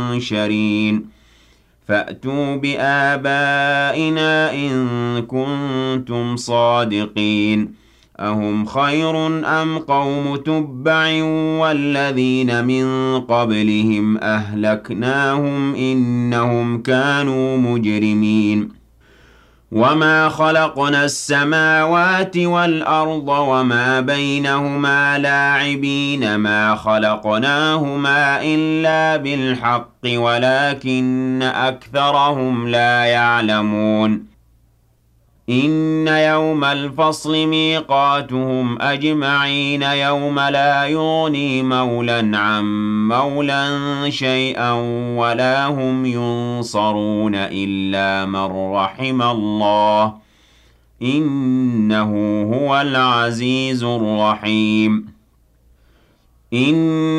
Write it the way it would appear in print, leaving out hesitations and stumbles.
شَرِينٍ فَأْتُوا بِآبَائِنَا إِن كُنتُمْ صَادِقِينَ أَهُمْ خَيْرٌ أَمْ قَوْمُ تُبَّعٍ وَالَّذِينَ مِن قَبْلِهِمْ أَهْلَكْنَاهُمْ إِنَّهُمْ كَانُوا مُجْرِمِينَ وَمَا خَلَقْنَا السَّمَاوَاتِ وَالْأَرْضَ وَمَا بَيْنَهُمَا لَاعِبِينَ مَا خَلَقْنَاهُمَا إِلَّا بِالْحَقِّ وَلَٰكِنَّ أَكْثَرَهُمْ لَا يَعْلَمُونَ إِنَّ يَوْمَ الْفَصْلِ مِيقَاتُهُمْ أَجْمَعِينَ يَوْمَ لَا يُغْنِي مَوْلًى عَن مَّوْلًى شَيْئًا وَلَا هُمْ يُنصَرُونَ إِلَّا مَن رَّحِمَ اللَّهُ ۚ إِنَّهُ هُوَ الْعَزِيزُ الرَّحِيمُ